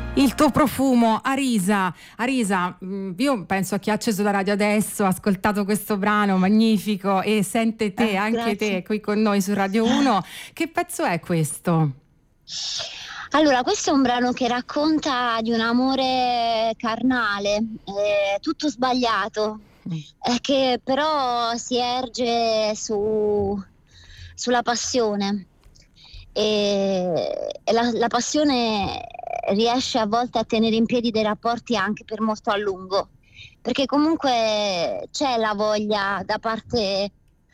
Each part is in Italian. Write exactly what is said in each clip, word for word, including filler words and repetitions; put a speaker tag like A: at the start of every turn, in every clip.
A: Il tuo profumo, Arisa. Arisa, io penso a chi ha acceso la radio adesso, ha ascoltato questo brano magnifico e sente te, eh, anche grazie. Te qui con noi su Radio uno. Che pezzo è questo?
B: Allora, questo è un brano che racconta di un amore carnale, eh, tutto sbagliato, eh, che però si erge su, sulla passione. E, e la, la passione riesce a volte a tenere in piedi dei rapporti anche per molto a lungo, perché comunque c'è la voglia da parte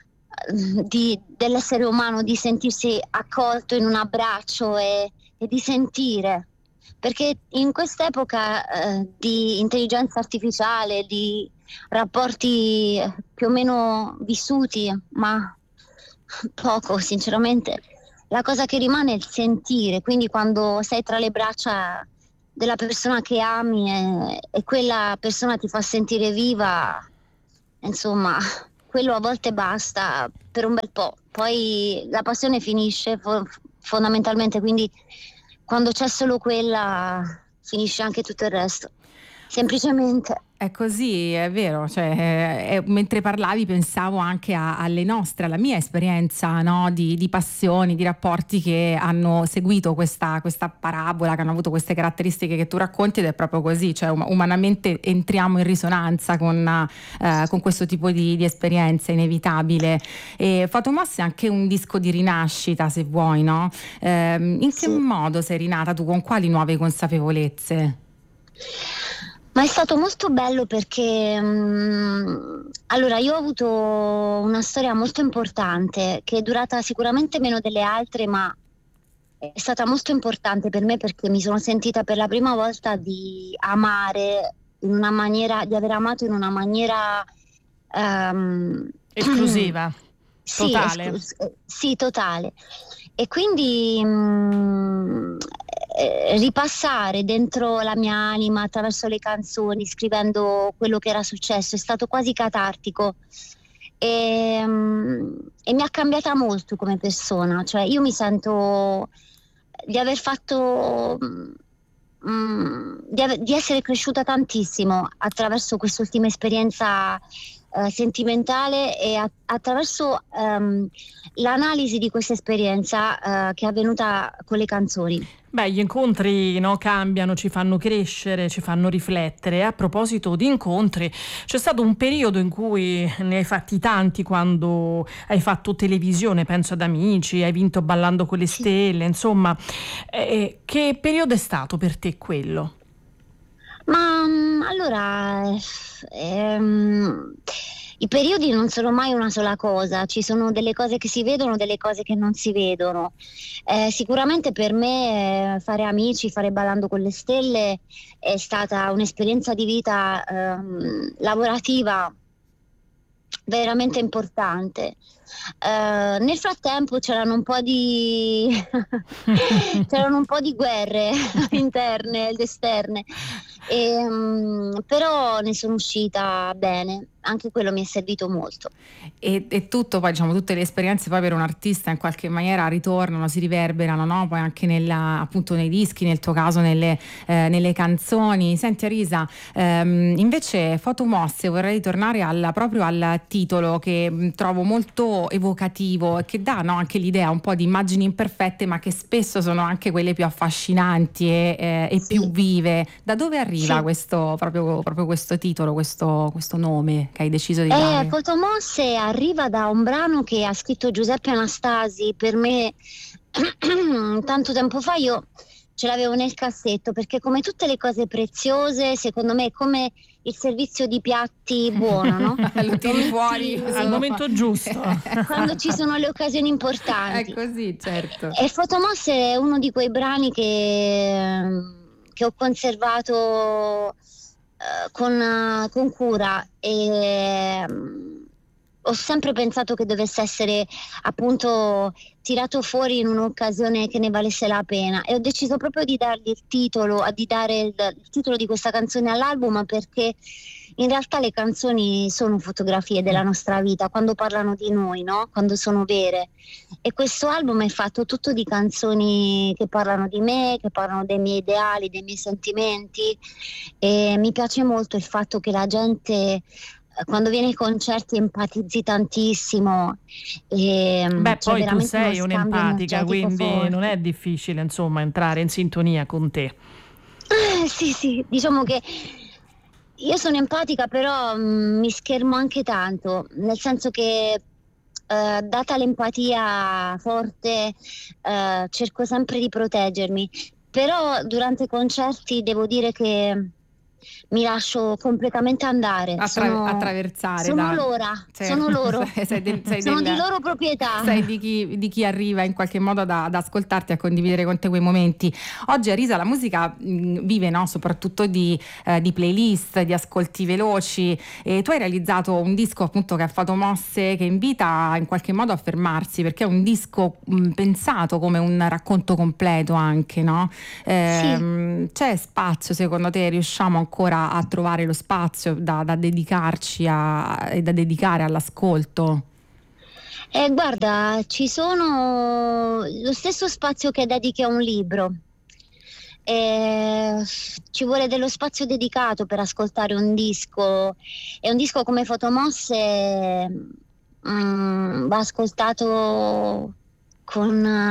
B: di, dell'essere umano di sentirsi accolto in un abbraccio e, e di sentire, perché in quest'epoca eh, di intelligenza artificiale, di rapporti più o meno vissuti, ma poco sinceramente, la cosa che rimane è il sentire, quindi quando sei tra le braccia della persona che ami e, e quella persona ti fa sentire viva, insomma, quello a volte basta per un bel po', poi la passione finisce fo- fondamentalmente, quindi quando c'è solo quella finisce anche tutto il resto, semplicemente.
A: È così, è vero, cioè, è, mentre parlavi pensavo anche a, alle nostre, alla mia esperienza, no? di, di passioni, di rapporti che hanno seguito questa, questa parabola, che hanno avuto queste caratteristiche che tu racconti, ed è proprio così, cioè um, umanamente entriamo in risonanza con, eh, con questo tipo di, di esperienza inevitabile. E Fotomos è anche un disco di rinascita, se vuoi, no? Eh, in che sì. modo sei rinata tu, con quali nuove consapevolezze?
B: Ma è stato molto bello perché um, allora io ho avuto una storia molto importante che è durata sicuramente meno delle altre, ma è stata molto importante per me perché mi sono sentita per la prima volta di amare in una maniera, di aver amato in una maniera um,
C: esclusiva,
B: sì,
C: totale.
B: Esclus- sì, totale. E quindi mh, eh, ripassare dentro la mia anima attraverso le canzoni, scrivendo quello che era successo, è stato quasi catartico e, mh, e mi ha cambiata molto come persona, cioè io mi sento di aver fatto mh, di, ave- di essere cresciuta tantissimo attraverso quest'ultima esperienza Uh, sentimentale e a- attraverso um, l'analisi di questa esperienza uh, che è avvenuta con le canzoni.
C: Beh, gli incontri, no, cambiano, ci fanno crescere, ci fanno riflettere. A proposito di incontri, c'è stato un periodo in cui ne hai fatti tanti quando hai fatto televisione, penso ad Amici, hai vinto Ballando con le Stelle, insomma, eh, che periodo è stato per te quello?
B: Ma allora ehm, i periodi non sono mai una sola cosa, ci sono delle cose che si vedono, delle cose che non si vedono. Eh, sicuramente per me eh, fare Amici, fare Ballando con le Stelle è stata un'esperienza di vita ehm, lavorativa veramente importante. Uh, nel frattempo c'erano un po' di c'erano un po' di guerre interne ed esterne, e, um, però ne sono uscita bene, anche quello mi è servito molto.
A: E, e tutto poi, diciamo, tutte le esperienze poi per un artista in qualche maniera ritornano, si riverberano, no? Poi anche nella, appunto nei dischi, nel tuo caso nelle, eh, nelle canzoni. Senti Arisa, ehm, invece Fotomosse, vorrei tornare al, proprio al titolo che mh, trovo molto evocativo e che dà, no, anche l'idea un po' di immagini imperfette, ma che spesso sono anche quelle più affascinanti e, eh, e sì. più vive. Da dove arriva sì. questo, proprio, proprio questo titolo, questo, questo nome che hai deciso di
B: eh,
A: dare?
B: Fotomosse arriva da un brano che ha scritto Giuseppe Anastasi per me tanto tempo fa. Io ce l'avevo nel cassetto perché, come tutte le cose preziose, secondo me è come il servizio di piatti buono, no?
A: Lo tiri fuori
C: al momento giusto
B: quando ci sono le occasioni importanti.
A: È così, certo.
B: E Fotomosse è uno di quei brani che, che ho conservato uh, con, con cura e um, ho sempre pensato che dovesse essere appunto tirato fuori in un'occasione che ne valesse la pena, e ho deciso proprio di dargli il titolo, di dare il, il titolo di questa canzone all'album, perché in realtà le canzoni sono fotografie della nostra vita, quando parlano di noi, no? Quando sono vere. E questo album è fatto tutto di canzoni che parlano di me, che parlano dei miei ideali, dei miei sentimenti, e mi piace molto il fatto che la gente quando viene ai concerti empatizzi tantissimo e
C: beh
B: cioè
C: poi tu sei un'empatica, quindi
B: forte.
C: Non è difficile insomma entrare in sintonia con te.
B: Eh, sì sì, diciamo che io sono empatica, però mh, mi schermo anche tanto, nel senso che eh, data l'empatia forte eh, cerco sempre di proteggermi, però durante i concerti devo dire che mi lascio completamente andare.
A: Attra-
B: sono,
A: attraversare
B: sono
A: da...
B: loro,
A: Sei-
B: sono loro,
A: sei- sei del- sei
B: sono
A: del-
B: di loro proprietà.
A: Sei di chi, di chi arriva in qualche modo ad, ad ascoltarti, a condividere con te quei momenti. Oggi Arisa la musica mh, vive, no? Soprattutto di, eh, di playlist, di ascolti veloci, e tu hai realizzato un disco appunto che ha fatto mosse, che invita in qualche modo a fermarsi, perché è un disco mh, pensato come un racconto completo anche, no? Eh, c'è spazio secondo te? Riusciamo ancora a trovare lo spazio da, da dedicarci a, e da dedicare all'ascolto?
B: Eh, guarda, ci sono lo stesso spazio che dedichi a un libro. Eh, ci vuole dello spazio dedicato per ascoltare un disco, e un disco come Fotomosse mm, va ascoltato con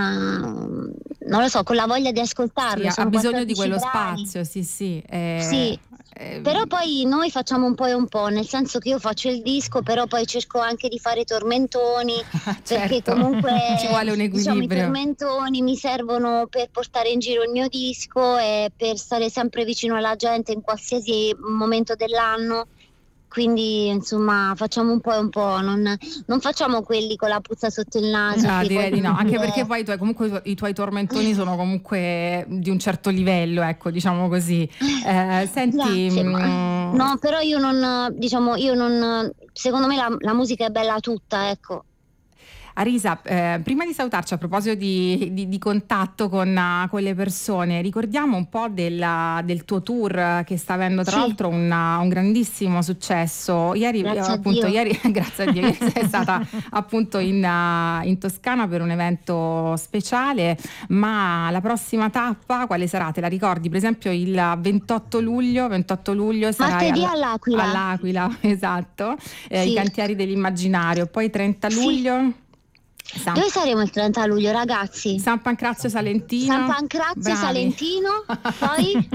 B: uh, non lo so, con la voglia di ascoltarlo.
A: Sì, ha bisogno di quello
B: brani.
A: spazio, sì sì. Eh,
B: Sì.
A: eh,
B: Però poi noi facciamo un po' e un po', nel senso che io faccio il disco, però poi cerco anche di fare tormentoni, perché
A: certo.
B: comunque
A: Ci vuole un
B: diciamo, i
A: equilibrio.
B: tormentoni mi servono per portare in giro il mio disco e per stare sempre vicino alla gente in qualsiasi momento dell'anno. Quindi insomma facciamo un po' e un po', non, non facciamo quelli con la puzza sotto il naso.
A: Ah,
B: che
A: direi di no,
B: vogliono
A: anche
B: dire-
A: perché poi i tuoi, comunque i tuoi- i tuoi tormentoni sono comunque di un certo livello, ecco, diciamo così. Eh, senti,
B: Grazie, ma-
A: mm,
B: no, però io non, diciamo, io non, secondo me la, la musica è bella tutta, ecco.
A: Arisa, eh, prima di salutarci, a proposito di, di- di contatto con, uh, con le persone, ricordiamo un po' della- del tuo tour, che sta avendo tra
B: Sì.
A: l'altro una- un grandissimo successo. Ieri,
B: Grazie
A: eh,
B: a
A: appunto,
B: Dio.
A: ieri, grazie a Dio, ieri sei stata appunto in, uh, in Toscana per un evento speciale, ma la prossima tappa quale sarà? Te la ricordi? Per esempio il ventotto luglio, ventotto luglio sarai
B: Martedì
A: alla-
B: all'Aquila.
A: all'Aquila, esatto, eh,
B: Sì.
A: i Cantieri dell'Immaginario, poi trenta
B: Sì.
A: luglio... San,
B: Dove saremo il trenta luglio, ragazzi?
A: San Pancrazio Salentino.
B: San Pancrazio
A: Bravi.
B: Salentino, poi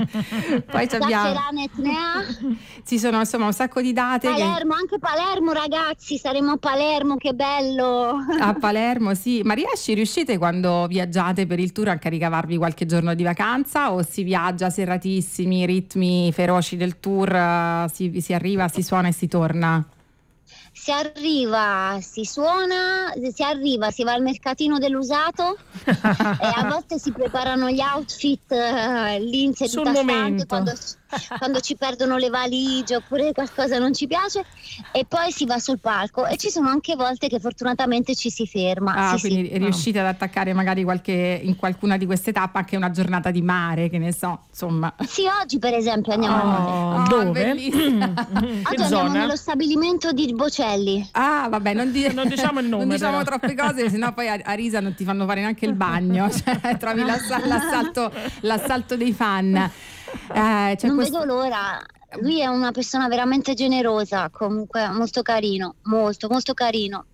A: Poi ci abbiamo,
B: Safferana Etnea,
A: ci sono insomma un sacco di date che-
B: Palermo, anche Palermo, ragazzi, saremo a Palermo, che bello.
A: a Palermo, sì. Ma riesci, riuscite quando viaggiate per il tour anche a ricavarvi qualche giorno di vacanza, o si viaggia serratissimi, ritmi feroci del tour, eh, si, si arriva, si suona e si torna?
B: Si arriva, si suona, si arriva, si va al mercatino dell'usato e a volte si preparano gli outfit eh, lì in seduta
C: Sul
B: stante
C: momento.
B: quando, quando ci perdono le valigie oppure qualcosa non ci piace, e poi si va sul palco, e ci sono anche volte che fortunatamente ci si ferma.
A: Ah,
B: sì,
A: quindi
B: sì.
A: riuscite ad attaccare magari qualche, in qualcuna di queste tappe anche una giornata di mare, che ne so, insomma.
B: Sì, oggi per esempio andiamo a mare.
C: Oh,
A: Oh,
C: dove?
A: bellissima.
B: Oggi
C: Che
B: andiamo
C: zona?
B: nello stabilimento di Bocelli.
A: Ah, vabbè, non, di-
C: Non diciamo il nome,
A: non diciamo
C: però.
A: troppe cose, sennò poi a, a Risa non ti fanno fare neanche il bagno, cioè trovi l'assa- l'assalto, l'assalto dei fan. Eh, c'è
B: Non
A: questo-
B: vedo l'ora. Lui è una persona veramente generosa, comunque molto carino, molto molto carino.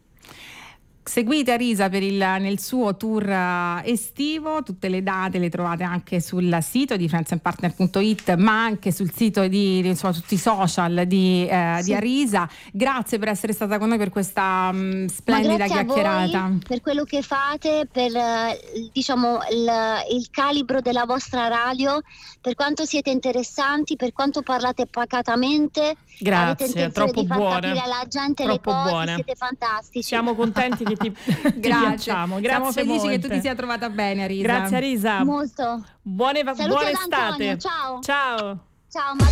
A: Seguite Arisa per il, nel suo tour uh, estivo, tutte le date le trovate anche sul sito di friends and partner punto it, ma anche sul sito di, di insomma, tutti i social di, eh,
B: Sì.
A: di Arisa. Grazie per essere stata con noi per questa um, splendida
B: Ma grazie
A: chiacchierata.
B: a voi per quello che fate, per eh, diciamo il, il calibro della vostra radio, per quanto siete interessanti, per quanto parlate pacatamente.
C: Grazie,
B: avete intenzione
C: troppo
B: di far
C: buone.
B: capire alla gente
C: Troppo
B: le cose,
C: buone.
B: siete fantastici.
C: Siamo contenti che ti, ti
A: Grazie.
C: piacciamo. Grazie
A: Siamo felici
C: molte.
A: che tu ti sia trovata bene, Arisa.
C: Grazie Arisa.
B: molto.
C: Buone, va-
B: Saluti
C: buone
B: ad Antonio,
C: estate.
B: ciao.
C: Ciao.
B: Ciao.